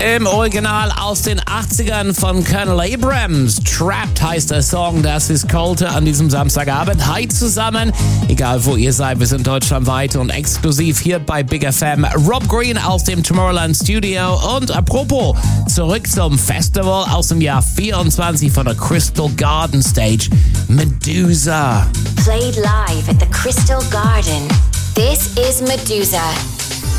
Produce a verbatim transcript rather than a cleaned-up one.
Im Original aus den achtzigern von Colonel Abrams. Trapped heißt der Song, das ist Kolte an diesem Samstagabend. Hi zusammen, egal wo ihr seid, wir sind deutschlandweit und exklusiv hier bei Big F M. Rob Green aus dem Tomorrowland Studio und apropos, zurück zum Festival aus dem Jahr vierundzwanzig von der Crystal Garden Stage. Medusa. Played live at the Crystal Garden. This is Medusa.